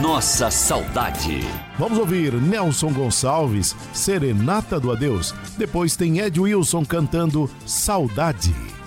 Nossa Saudade. Vamos ouvir Nelson Gonçalves, Serenata do Adeus. Depois tem Ed Wilson cantando Saudade.